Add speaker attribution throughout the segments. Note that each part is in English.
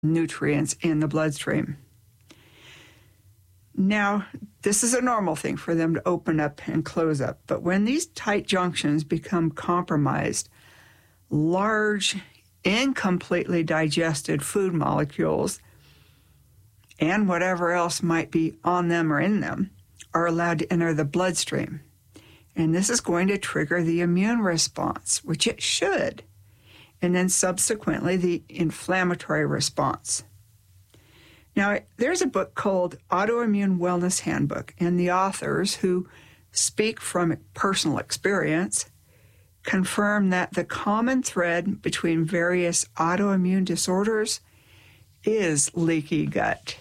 Speaker 1: nutrients in the bloodstream. Now, this is a normal thing for them to open up and close up, but when these tight junctions become compromised, large, incompletely digested food molecules and whatever else might be on them or in them are allowed to enter the bloodstream. And this is going to trigger the immune response, which it should, and then subsequently the inflammatory response. Now, there's a book called Autoimmune Wellness Handbook, and the authors, who speak from personal experience, confirm that the common thread between various autoimmune disorders is leaky gut.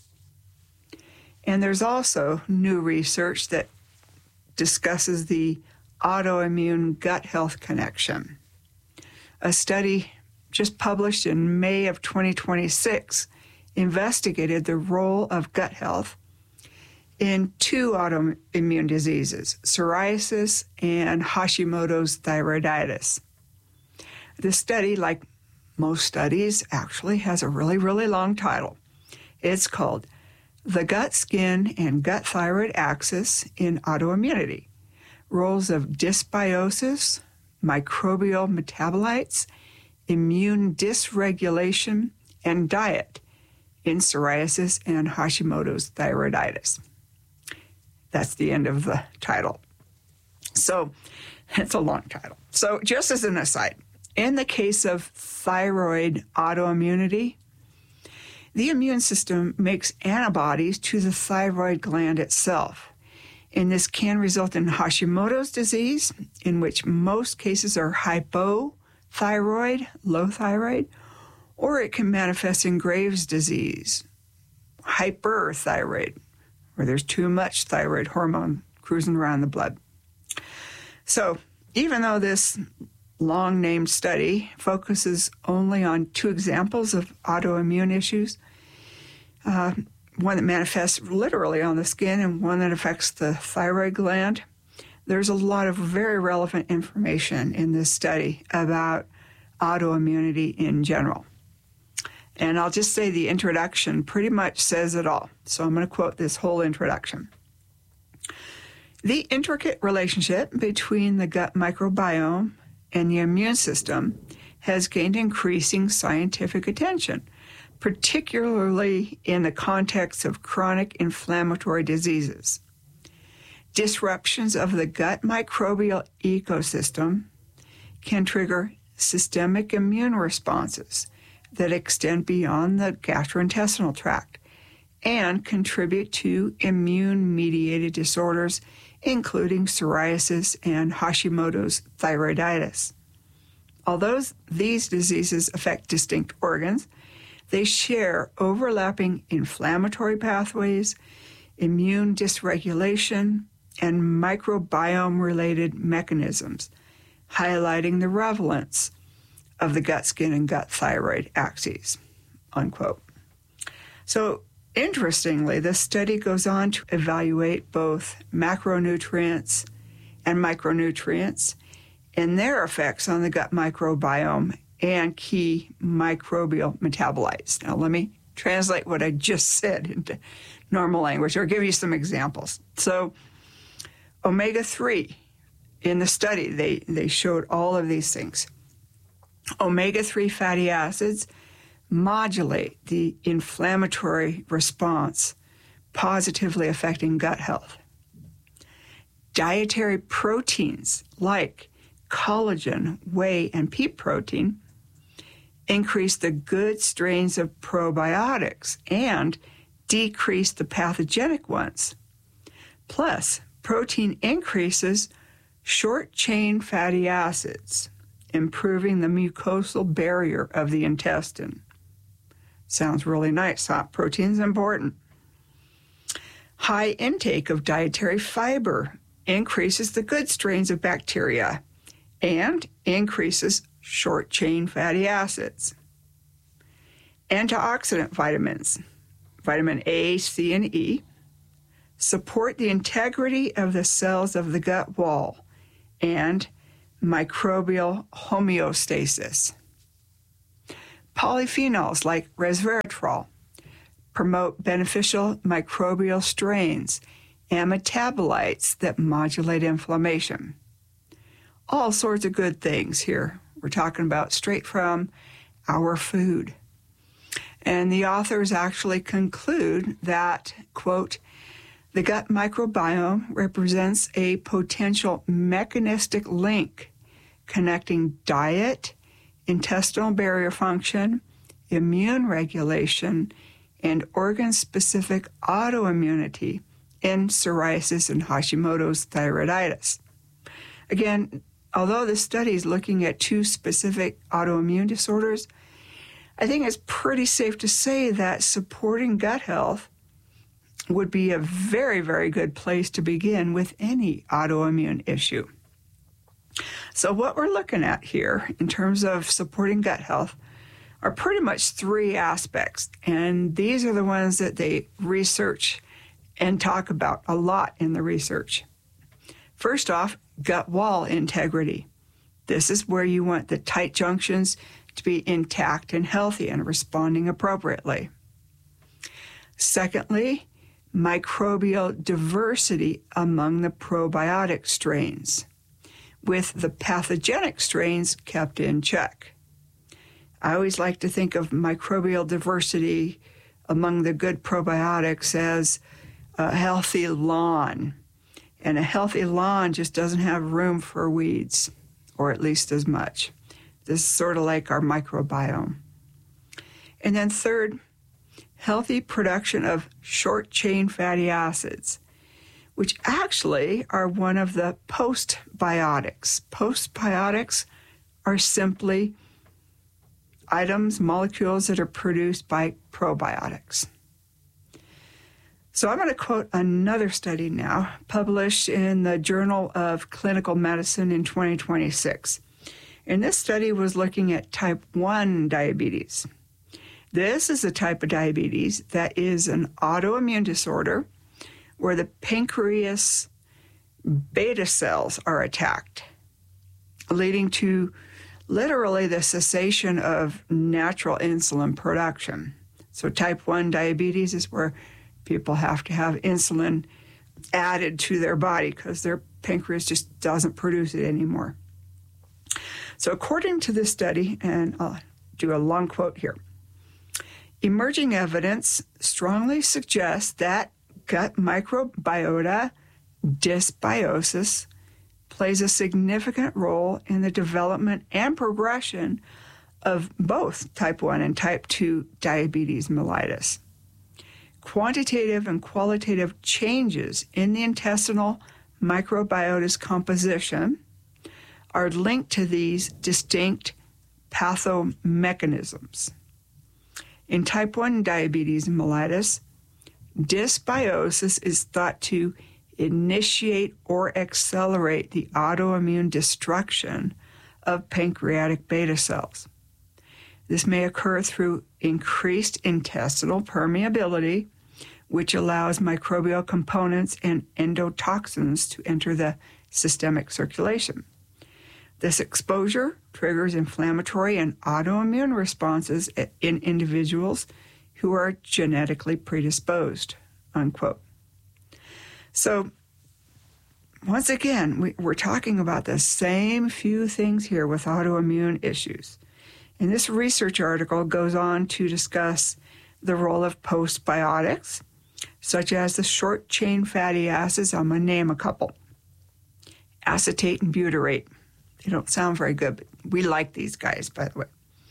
Speaker 1: And there's also new research that discusses the autoimmune gut health connection. A study just published in May of 2026 investigated the role of gut health in two autoimmune diseases, psoriasis and Hashimoto's thyroiditis. The study, like most studies, actually has a really, really long title. It's called The Gut, Skin, and Gut Thyroid Axis in Autoimmunity, Roles of Dysbiosis, Microbial Metabolites, Immune Dysregulation, and Diet in Psoriasis and Hashimoto's thyroiditis. That's the end of the title. So it's a long title. So just as an aside, in the case of thyroid autoimmunity, the immune system makes antibodies to the thyroid gland itself. And this can result in Hashimoto's disease, in which most cases are hypothyroid, low thyroid, or it can manifest in Graves' disease, hyperthyroid, where there's too much thyroid hormone cruising around the blood. So even though this long-named study focuses only on two examples of autoimmune issues, one that manifests literally on the skin and one that affects the thyroid gland, there's a lot of very relevant information in this study about autoimmunity in general. And I'll just say the introduction pretty much says it all. So I'm going to quote this whole introduction. The intricate relationship between the gut microbiome and the immune system has gained increasing scientific attention, particularly in the context of chronic inflammatory diseases. Disruptions of the gut microbial ecosystem can trigger systemic immune responses that extend beyond the gastrointestinal tract and contribute to immune-mediated disorders, including psoriasis and Hashimoto's thyroiditis. Although these diseases affect distinct organs, they share overlapping inflammatory pathways, immune dysregulation, and microbiome-related mechanisms, highlighting the relevance of the gut, skin, and gut thyroid axes, unquote. So interestingly, this study goes on to evaluate both macronutrients and micronutrients and their effects on the gut microbiome and key microbial metabolites. Now, let me translate what I just said into normal language or give you some examples. So omega-3, in the study, they showed all of these things. Omega-3 fatty acids modulate the inflammatory response, positively affecting gut health. Dietary proteins like collagen, whey, and pea protein increase the good strains of probiotics and decrease the pathogenic ones. Plus, protein increases short-chain fatty acids, improving the mucosal barrier of the intestine. Sounds really nice, huh? Protein's important. High intake of dietary fiber increases the good strains of bacteria and increases short-chain fatty acids. Antioxidant vitamins, vitamin A, C, and E, support the integrity of the cells of the gut wall and microbial homeostasis. Polyphenols like resveratrol promote beneficial microbial strains and metabolites that modulate inflammation. All sorts of good things here. We're talking about straight from our food. And the authors actually conclude that, quote, the gut microbiome represents a potential mechanistic link connecting diet, intestinal barrier function, immune regulation, and organ-specific autoimmunity in psoriasis and Hashimoto's thyroiditis. Again, although the study is looking at two specific autoimmune disorders, I think it's pretty safe to say that supporting gut health would be a very, very good place to begin with any autoimmune issue. So what we're looking at here in terms of supporting gut health are pretty much three aspects, and these are the ones that they research and talk about a lot in the research. First off, gut wall integrity. This is where you want the tight junctions to be intact and healthy and responding appropriately. Secondly, microbial diversity among the probiotic strains, with the pathogenic strains kept in check. I always like to think of microbial diversity among the good probiotics as a healthy lawn. And a healthy lawn just doesn't have room for weeds, or at least as much. This is sort of like our microbiome. And then third, healthy production of short-chain fatty acids, which actually are one of the postbiotics. Postbiotics are simply items, molecules that are produced by probiotics. So I'm going to quote another study now, published in the Journal of Clinical Medicine in 2026. And this study was looking at type 1 diabetes. This is a type of diabetes that is an autoimmune disorder where the pancreas beta cells are attacked, leading to literally the cessation of natural insulin production. So type 1 diabetes is where people have to have insulin added to their body because their pancreas just doesn't produce it anymore. So according to this study, and I'll do a long quote here, emerging evidence strongly suggests that gut microbiota dysbiosis plays a significant role in the development and progression of both type 1 and type 2 diabetes mellitus. Quantitative and qualitative changes in the intestinal microbiota's composition are linked to these distinct pathomechanisms. In type 1 diabetes mellitus, dysbiosis is thought to initiate or accelerate the autoimmune destruction of pancreatic beta cells. This may occur through increased intestinal permeability, which allows microbial components and endotoxins to enter the systemic circulation. This exposure triggers inflammatory and autoimmune responses in individuals who are genetically predisposed, unquote. So, once again, we're talking about the same few things here with autoimmune issues. And this research article goes on to discuss the role of postbiotics, such as the short-chain fatty acids. I'm going to name a couple. Acetate and butyrate. They don't sound very good, but we like these guys, by the way.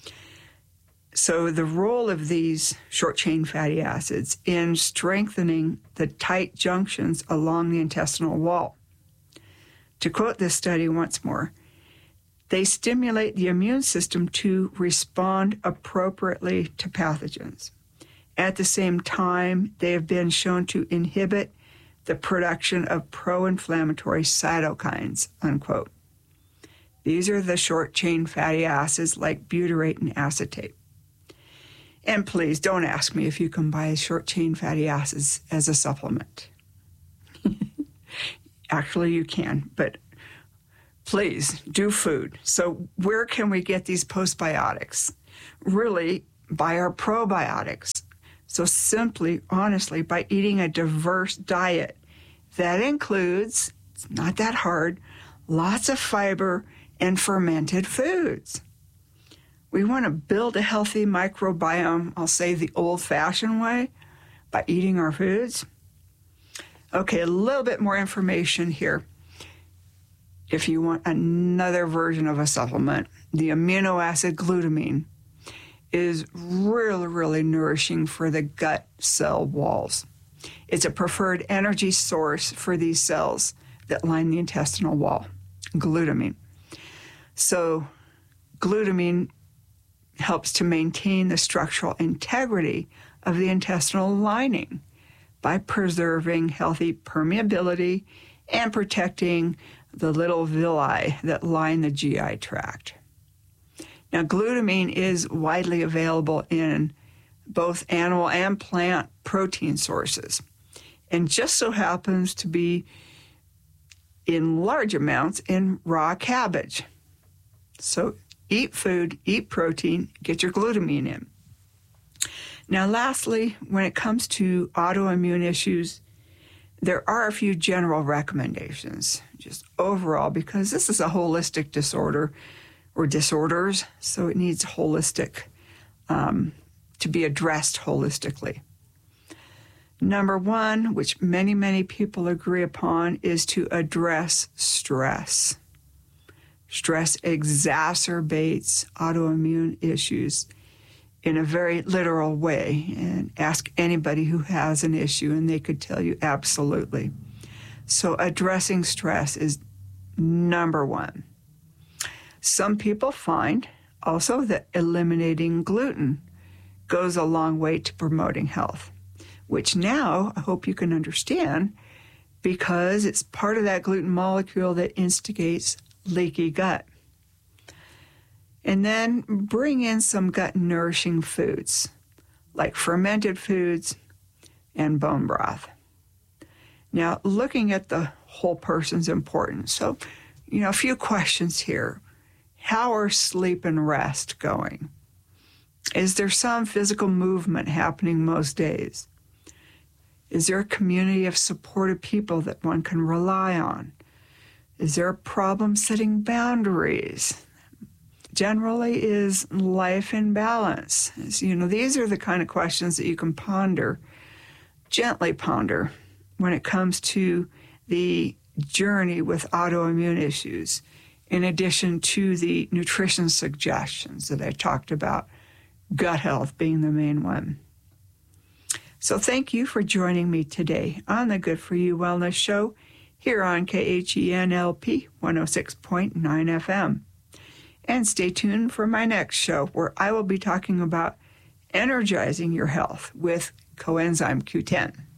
Speaker 1: So the role of these short-chain fatty acids in strengthening the tight junctions along the intestinal wall. To quote this study once more, they stimulate the immune system to respond appropriately to pathogens. At the same time, they have been shown to inhibit the production of pro-inflammatory cytokines, unquote. These are the short-chain fatty acids like butyrate and acetate. And please don't ask me if you can buy short-chain fatty acids as a supplement. Actually, you can, but please do food. So where can we get these postbiotics? really by our probiotics. So simply, honestly, by eating a diverse diet that includes, it's not that hard, lots of fiber and fermented foods. We want to build a healthy microbiome, I'll say the old-fashioned way, by eating our foods. Okay, a little bit more information here. If you want another version of a supplement, the amino acid glutamine is really, really nourishing for the gut cell walls. It's a preferred energy source for these cells that line the intestinal wall, glutamine. So glutamine helps to maintain the structural integrity of the intestinal lining by preserving healthy permeability and protecting the little villi that line the GI tract. Now, glutamine is widely available in both animal and plant protein sources, and just so happens to be in large amounts in raw cabbage. So eat food, eat protein, get your glutamine in. Now, lastly, when it comes to autoimmune issues, there are a few general recommendations, just overall, because this is a holistic disorder or disorders, so it needs holistic, to be addressed holistically. Number one, which many, many people agree upon, is to address stress. Stress exacerbates autoimmune issues in a very literal way, and ask anybody who has an issue and they could tell you absolutely. So addressing stress is number one. Some people find also that eliminating gluten goes a long way to promoting health, which now I hope you can understand because it's part of that gluten molecule that instigates leaky gut. And then bring in some gut-nourishing foods, like fermented foods and bone broth. Now, looking at the whole person's important. So, a few questions here. How are sleep and rest going? Is there some physical movement happening most days? Is there a community of supportive people that one can rely on? Is there a problem setting boundaries? Generally, is life in balance? These are the kind of questions that you can gently ponder when it comes to the journey with autoimmune issues, in addition to the nutrition suggestions that I talked about, gut health being the main one. So thank you for joining me today on the Good For You Wellness Show here on KHENLP 106.9 FM. And stay tuned for my next show, where I will be talking about energizing your health with coenzyme Q10.